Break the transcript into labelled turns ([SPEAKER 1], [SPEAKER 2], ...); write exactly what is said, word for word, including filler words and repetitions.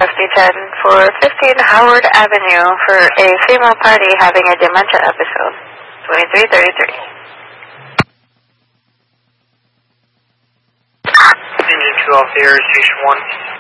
[SPEAKER 1] fifty ten for fifteen Howard Avenue for a female party having a dementia episode. twenty-three thirty-three.
[SPEAKER 2] Engine two off the air, station one.